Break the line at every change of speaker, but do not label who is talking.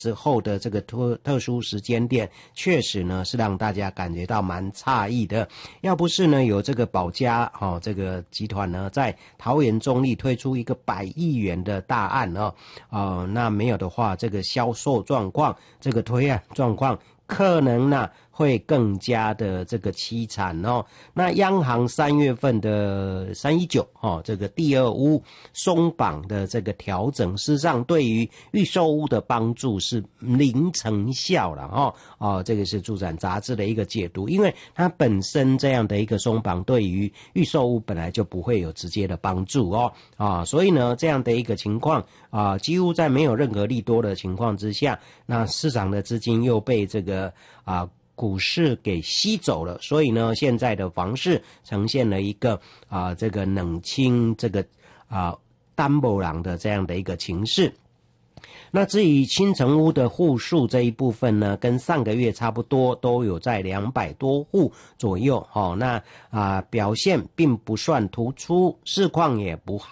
之后的这个特殊时间点，确实呢是让大家感觉到蛮诧异的。要不是呢有这个保家这个集团呢在桃园中立推出一个100亿元的大案那没有的话，这个销售状况，这个推案状况可能呢会更加的这个凄惨那央行3月份的319这个第二屋松绑的这个调整，事实上对于预售屋的帮助是零成效了这个是住展杂志的一个解读，因为它本身这样的一个松绑对于预售屋本来就不会有直接的帮助所以呢这样的一个情况几乎在没有任何利多的情况之下，那市场的资金又被这个股市给吸走了，所以呢现在的房市呈现了一个这个冷清这个淡薄人的这样的一个情势。那至于新成屋的户数这一部分呢，跟上个月差不多，都有在200多户左右那表现并不算突出，市况也不好。